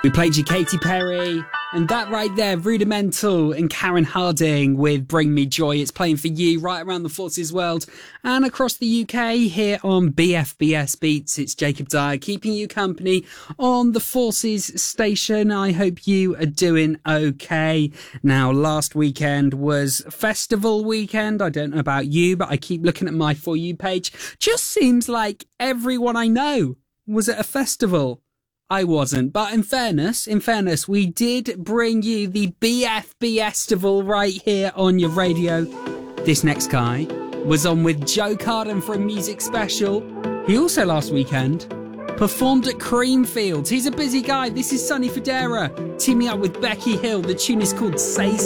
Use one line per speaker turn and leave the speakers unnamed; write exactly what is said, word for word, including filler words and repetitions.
We played you Katy Perry, and that right there, Rudimental and Karen Harding with Bring Me Joy. It's playing for you right around the Forces world and across the U K here on B F B S Beats. It's Jacob Dyer keeping you company on the Forces station. I hope you are doing okay. Now, last weekend was festival weekend. I don't know about you, but I keep looking at my For You page. Just seems like everyone I know was at a festival. I wasn't, but in fairness, in fairness, we did bring you the B F B Festival right here on your radio. This next guy was on with Joe Carden for a music special. He also last weekend performed at Creamfields. He's a busy guy. This is Sonny Fodera teaming up with Becky Hill. The tune is called Say